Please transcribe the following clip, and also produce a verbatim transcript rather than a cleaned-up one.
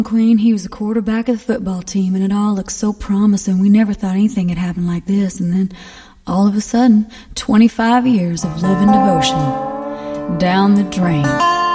Queen, he was the quarterback of the football team, and it all looked so promising. We never thought anything had happened like this. And then, all of a sudden, twenty-five years of love and devotion down the drain.